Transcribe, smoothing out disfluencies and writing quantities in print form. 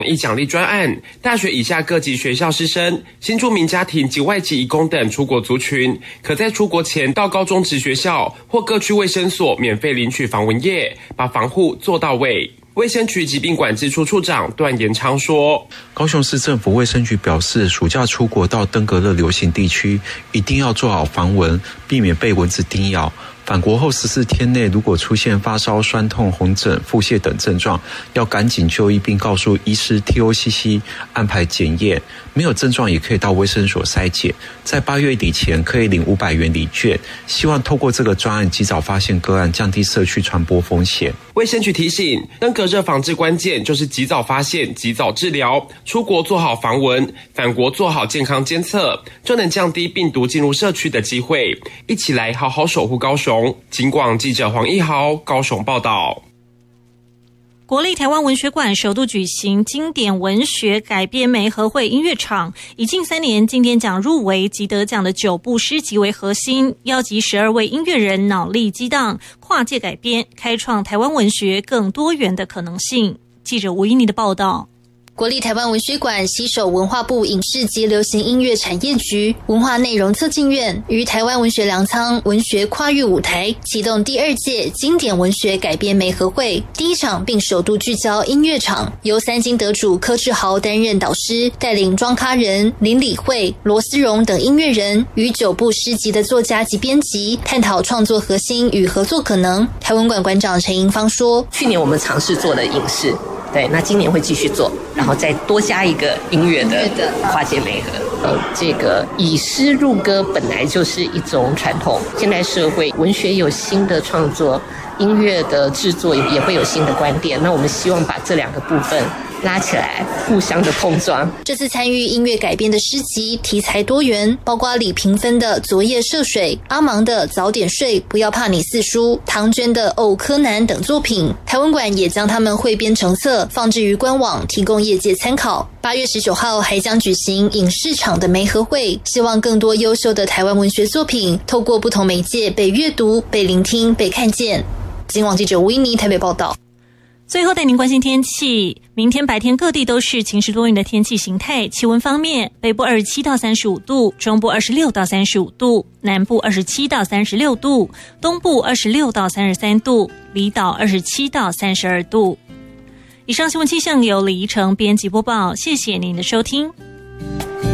一奖励专案，大学以下各级学校师生、新住民家庭及外籍移工等出国族群，可在出国前到高中职学校或各区卫生所免费领取防蚊液，把防护做到位。卫生局疾病管制处处长段延昌说， 高雄市政府卫生局表示，暑假出国到登革热流行地区，一定要做好防蚊，避免被蚊子叮咬。返国后14天内，如果出现发烧、酸痛、红疹、腹泻等症状，要赶紧就医，并告诉医师 TOCC 安排检验。没有症状也可以到卫生所筛检，在8月底前可以领500元礼券。希望透过这个专案及早发现个案，降低社区传播风险。 卫生局提醒，登革热防治关键就是及早发现、及早治疗。出国做好防蚊，返国做好健康监测，就能降低病毒进入社区的机会。一起来好好守护高雄。警广记者黄一豪高雄报道。 国立台湾文学馆首度举行经典文学改编媒合会音乐场，以近3年经典奖入围及得奖的9部诗集为核心，邀集12位音乐人脑力激荡，跨界改编，开创台湾文学更多元的可能性。记者吴依妮的报道。 国立台湾文学馆携手文化部影视及流行音乐产业局、文化内容策进院于台湾文学粮仓文学跨域舞台启动第2届经典文学改编媒合会第一场，并首度聚焦音乐场，由3金得主柯志豪担任导师，带领庄咖人、林理惠、罗思荣等音乐人与9部诗集的作家及编辑探讨创作核心与合作可能。台文馆馆长陈银芳说， 去年我们尝试做了影视，对，那今年会继续做，然后再多加一个音乐的跨界媒合。这个以诗入歌本来就是一种传统，现代社会文学有新的创作，音乐的制作也会有新的观点，那我们希望把这2个部分拉起来，互相的碰撞。 这次参与音乐改编的诗集题材多元，包括李屏芬的《昨夜涉水》、阿芒的《早点睡不要怕你四书》、唐娟的《哦柯南》等作品。台文馆也将他们汇编成册，放置于官网，提供业界参考。8月19号还将举行影视场的媒合会，希望更多优秀的台湾文学作品透过不同媒介被阅读、被聆听、被看见。警广记者吴依妮台北报道。 最后带您关心天气，明天白天各地都是晴时多云的天气形态。气温方面，北部27到35度，中部26到35度，南部27到36度，东部26到33度，离岛27到32度。以上新闻气象由李怡成编辑播报，谢谢您的收听。